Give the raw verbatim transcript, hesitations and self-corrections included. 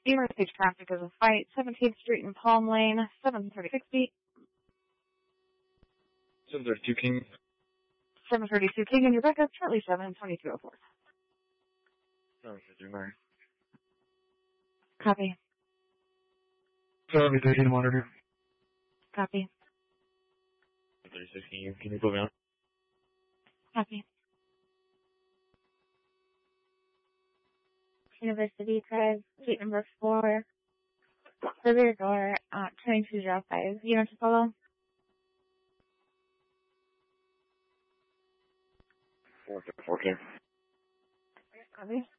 Beamer Stage traffic is a fight, seventeenth Street and Palm Lane, seven thirty-six feet. seven thirty-two King. seven thirty-two King and your backup, Charlie seven, twenty-two oh four. seven fifty-nine. Copy. seven thirty-two monitor. Copy. seven thirty-six King, can you put me on? Copy. University Drive, gate number four, the rear door, uh, twenty-two oh five. You know to follow? four K. Copy.